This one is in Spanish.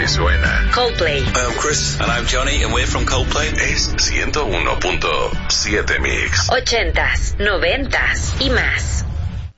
suena. Coldplay. Hi, I'm Chris. And I'm Johnny, and we're from Coldplay. Es 101.7 Mix. 80s, 90s y más.